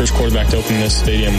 first quarterback to open this stadium.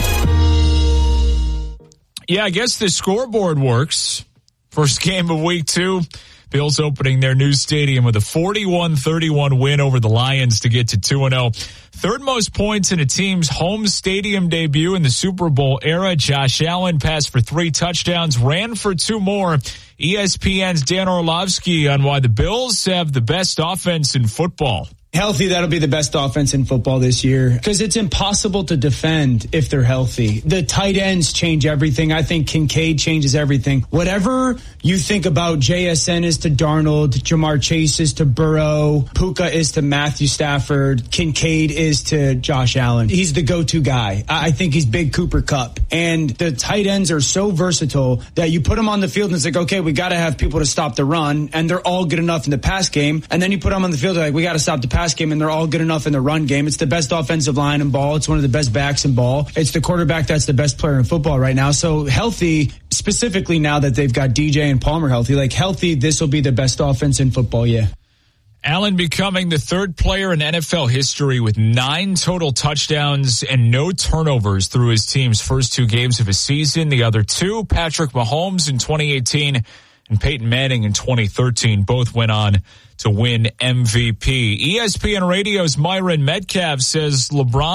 Yeah, I guess the scoreboard works. First game of week 2. Bills opening their new stadium with a 41-31 win over the Lions to get to 2-0. Third most points in a team's home stadium debut in the Super Bowl era. Josh Allen passed for 3 touchdowns, ran for 2 more. ESPN's Dan Orlovsky on why the Bills have the best offense in football. Healthy, that'll be the best offense in football this year because it's impossible to defend if they're healthy. The tight ends change everything. I think Kincaid changes everything. Whatever you think about JSN is to Darnold, Jamar Chase is to Burrow, Puka is to Matthew Stafford, Kincaid is to Josh Allen. He's the go-to guy. I think he's big Cooper Kupp. And the tight ends are so versatile that you put them on the field and it's like, okay, we got to have people to stop the run, and they're all good enough in the pass game. And then you put them on the field, they're like, we got to stop the pass game, and they're all good enough in the run game. It's the best offensive line in ball. It's one of the best backs in ball. It's the quarterback that's the best player in football right now. So healthy, specifically now that they've got DJ and Palmer healthy, like healthy, this will be the best offense in football, yeah. Allen becoming the third player in NFL history with 9 total touchdowns and no turnovers through his team's first 2 games of a season. The other 2, Patrick Mahomes in 2018 and Peyton Manning in 2013, both went on to win MVP. ESPN Radio's Myron Metcalf says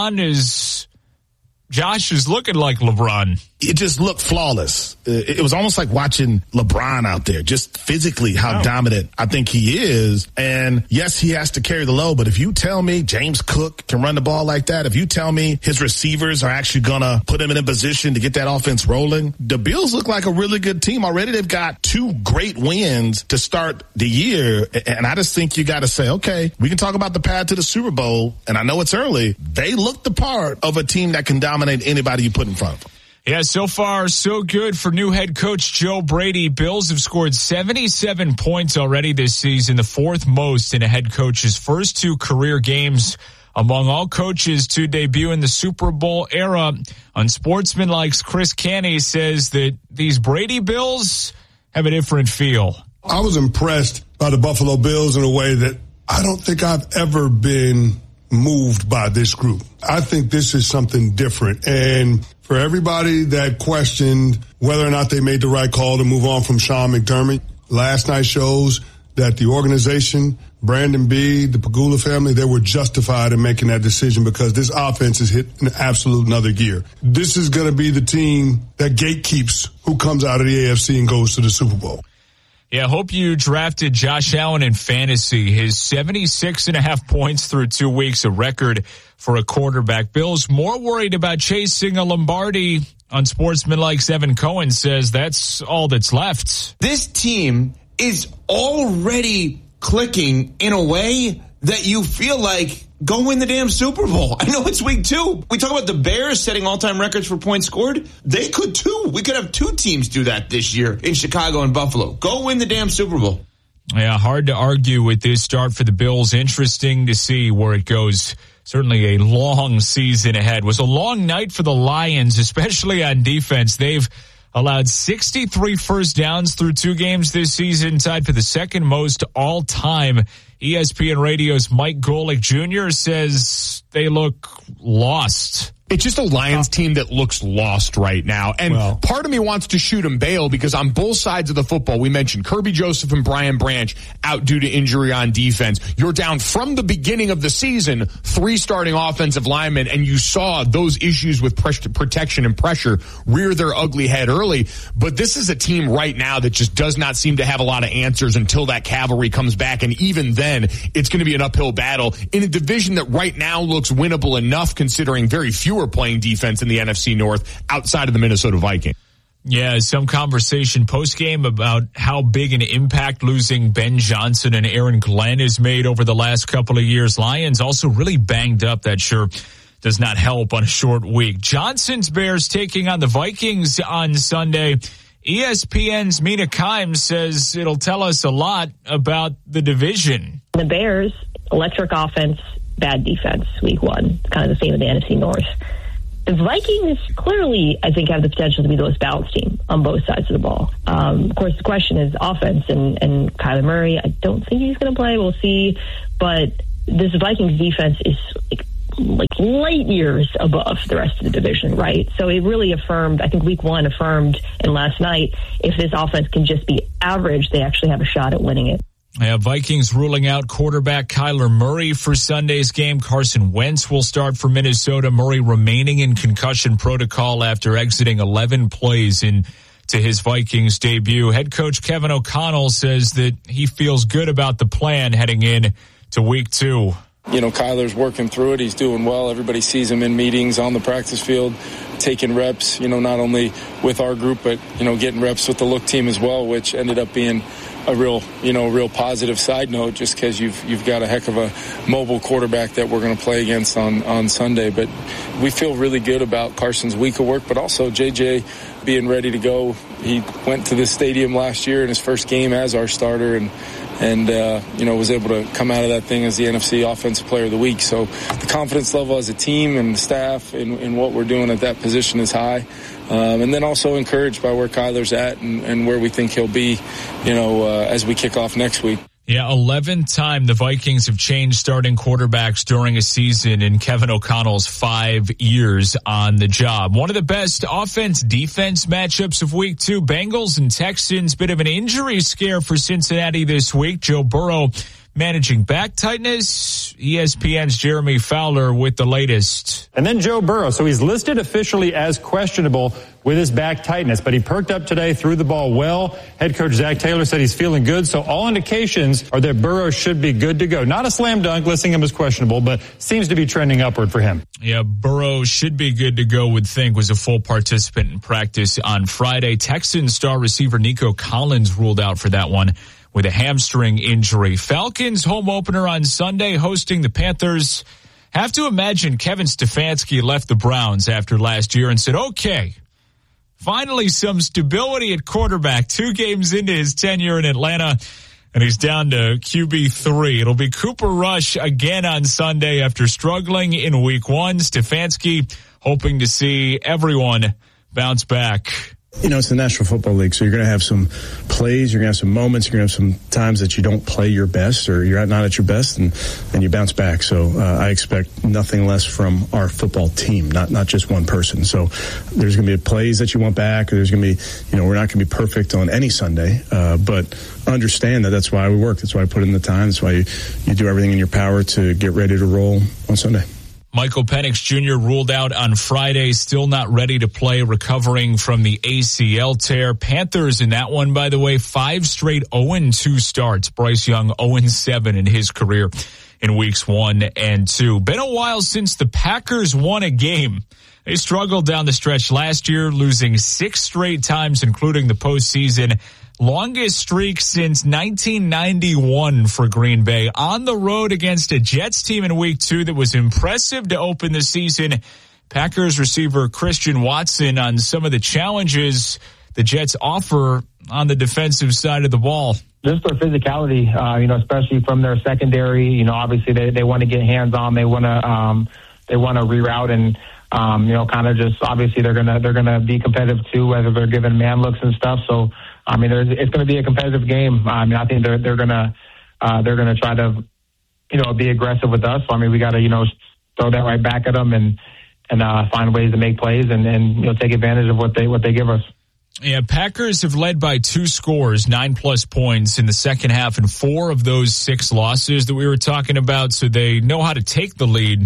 Josh is looking like LeBron. It just looked flawless. It was almost like watching LeBron out there, just physically how dominant I think he is. And yes, he has to carry the load, but if you tell me James Cook can run the ball like that, if you tell me his receivers are actually going to put him in a position to get that offense rolling, the Bills look like a really good team already. They've got 2 great wins to start the year. And I just think you got to say, okay, we can talk about the path to the Super Bowl. And I know it's early. They look the part of a team that can dominate anybody you put in front of them. Yeah, so far, so good for new head coach Joe Brady. Bills have scored 77 points already this season, the 4th most in a head coach's first 2 career games among all coaches to debut in the Super Bowl era. Unsportsmanlike's Chris Canny says that these Brady Bills have a different feel. I was impressed by the Buffalo Bills in a way that I don't think I've ever been moved by this group. I think this is something different. And for everybody that questioned whether or not they made the right call to move on from Sean McDermott, last night shows that the organization, Brandon B., the Pagula family, they were justified in making that decision because this offense has hit an absolute another gear. This is going to be the team that gatekeeps who comes out of the AFC and goes to the Super Bowl. Yeah, I hope you drafted Josh Allen in fantasy. His 76.5 points through 2 weeks, a record for a quarterback. Bills more worried about chasing a Lombardi. Unsportsmanlike's Evan Cohen says that's all that's left. This team is already clicking in a way that you feel like go win the damn Super Bowl. I know it's week 2. We talk about the Bears setting all-time records for points scored. They could too. We could have 2 teams do that this year in Chicago and Buffalo. Go win the damn Super Bowl. Yeah, hard to argue with this start for the Bills. Interesting to see where it goes. Certainly a long season ahead. It was a long night for the Lions, especially on defense. They've allowed 63 first downs through 2 games this season, tied for the 2nd most all time. ESPN Radio's Mike Golick Jr. says they look lost. It's just a Lions team that looks lost right now. And part of me wants to shoot him bail because on both sides of the football, we mentioned Kirby Joseph and Brian Branch out due to injury on defense. You're down from the beginning of the season, 3 starting offensive linemen, and you saw those issues with protection and pressure rear their ugly head early. But this is a team right now that just does not seem to have a lot of answers until that cavalry comes back. And even then, it's going to be an uphill battle in a division that right now looks winnable enough considering very few are playing defense in the NFC North outside of the Minnesota Vikings. Yeah, some conversation post-game about how big an impact losing Ben Johnson and Aaron Glenn has made over the last couple of years. Lions also really banged up. That sure does not help on a short week. Johnson's Bears taking on the Vikings on Sunday. ESPN's Mina Kimes says it'll tell us a lot about the division. The Bears, electric offense, bad defense, week 1. It's kind of the theme of the NFC North. The Vikings clearly, I think, have the potential to be the most balanced team on both sides of the ball. Of course, the question is offense and Kyler Murray. I don't think he's going to play. We'll see. But this Vikings defense is light years above the rest of the division, right? So it really affirmed, I think week one affirmed, and last night, if this offense can just be average, they actually have a shot at winning it. Vikings ruling out quarterback Kyler Murray for Sunday's game. Carson Wentz will start for Minnesota. Murray remaining in concussion protocol after exiting 11 plays into his Vikings debut. Head coach Kevin O'Connell says that he feels good about the plan heading in to week 2. Kyler's working through it. He's doing well. Everybody sees him in meetings, on the practice field, taking reps, not only with our group, but, getting reps with the look team as well, which ended up being a real positive side note, just because you've got a heck of a mobile quarterback that we're going to play against on Sunday. But we feel really good about Carson's week of work, but also JJ being ready to go. He went to this stadium last year in his first game as our starter and was able to come out of that thing as the NFC Offensive Player of the Week. So the confidence level as a team and staff in what we're doing at that position is high. And then also encouraged by where Kyler's at and where we think he'll be, as we kick off next week. Yeah, 11th time the Vikings have changed starting quarterbacks during a season in Kevin O'Connell's 5 years on the job. One of the best offense-defense matchups of week 2, Bengals and Texans. Bit of an injury scare for Cincinnati this week. Joe Burrow managing back tightness. ESPN's Jeremy Fowler with the latest. And then Joe Burrow. So he's listed officially as questionable with his back tightness, but he perked up today, threw the ball well. Head coach Zach Taylor said he's feeling good. So all indications are that Burrow should be good to go. Not a slam dunk, listing him as questionable, but seems to be trending upward for him. Yeah, Burrow should be good to go, would think, was a full participant in practice on Friday. Texans star receiver Nico Collins ruled out for that one with a hamstring injury. Falcons home opener on Sunday hosting the Panthers. Have to imagine Kevin Stefanski left the Browns after last year and said, okay, finally some stability at quarterback. 2 games into his tenure in Atlanta, and he's down to QB3. It'll be Cooper Rush again on Sunday after struggling in week 1. Stefanski hoping to see everyone bounce back. It's the National Football League, so you're going to have some plays, you're going to have some moments, you're going to have some times that you don't play your best or you're not at your best, and you bounce back. So I expect nothing less from our football team, not just one person. So there's going to be plays that you want back. There's going to be, we're not going to be perfect on any Sunday, but understand that that's why we work. That's why I put in the time. That's why you do everything in your power to get ready to roll on Sunday. Michael Penix Jr. ruled out on Friday, still not ready to play, recovering from the ACL tear. Panthers in that one, by the way, 5 straight 0-2 starts. Bryce Young 0-7 in his career in weeks 1 and 2. Been a while since the Packers won a game. They struggled down the stretch last year, losing 6 straight times, including the postseason. Longest streak since 1991 for Green Bay. On the road against a Jets team in week 2 that was impressive to open the season. Packers receiver Christian Watson on some of the challenges the Jets offer on the defensive side of the ball. Just their physicality, especially from their secondary. Obviously they want to get hands on. They want to reroute and kind of just obviously they're gonna be competitive too, whether they're giving man looks and stuff. So it's going to be a competitive game. I think they're gonna try to be aggressive with us. So we got to throw that right back at them and find ways to make plays and take advantage of what they give us. Yeah, Packers have led by 2 scores, 9+ points in the second half, and 4 of those 6 losses that we were talking about. So they know how to take the lead,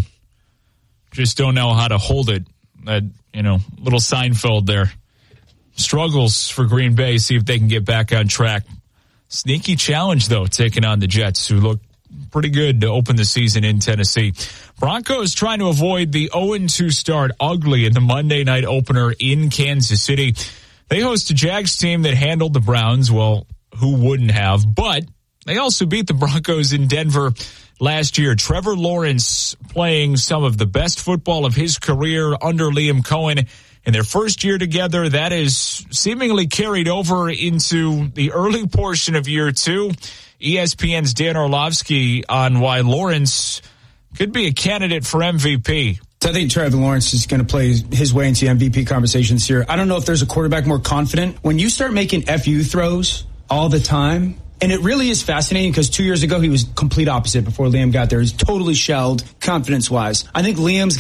just don't know how to hold it. That little Seinfeld there. Struggles for Green Bay, see if they can get back on track. Sneaky challenge, though, taking on the Jets, who look pretty good to open the season in Tennessee. Broncos trying to avoid the 0-2 start ugly in the Monday night opener in Kansas City. They host a Jags team that handled the Browns. Well, who wouldn't have? But they also beat the Broncos in Denver last year. Trevor Lawrence playing some of the best football of his career under Liam Cohen. In their first year together, that is seemingly carried over into the early portion of year 2. ESPN's Dan Orlovsky on why Lawrence could be a candidate for MVP. I think Trevor Lawrence is going to play his way into MVP conversations here. I don't know if there's a quarterback more confident. When you start making FU throws all the time, And it really is fascinating because 2 years ago he was complete opposite before Liam got there. He's totally shelled confidence-wise. I think Liam's